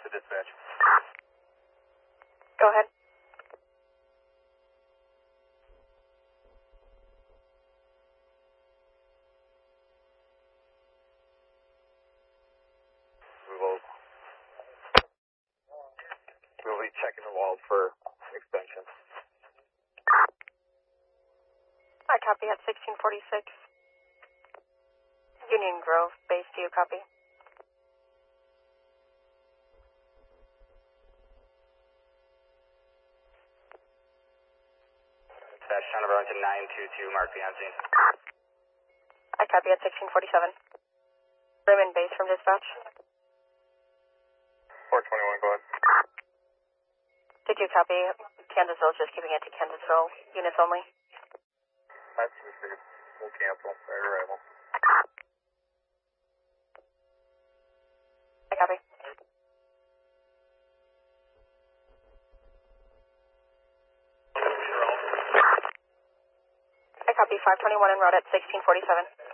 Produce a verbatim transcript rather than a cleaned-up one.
to dispatch. Go ahead. We will, we will be checking the walls for extension. I copy at sixteen forty-six. Union Grove, base, do you copy? Dispatch, Town of Arlington nine two two, mark the on scene. I copy at sixteen forty-seven. Raymond, base from dispatch. four twenty-one, go ahead. Did you copy? Kansasville, just keeping it to Kansasville. Units only. That's received. We'll cancel. Right arrival. I copy. I copy five twenty-one en route at sixteen forty-seven.